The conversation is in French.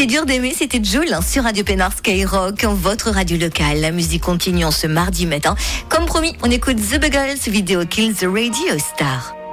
dur d'aimer, c'était Jolin sur Radio Pénard Skyrock, votre radio locale. La musique continue en ce mardi matin. Comme promis, on écoute The Buggles, vidéo Kill the Radio Star.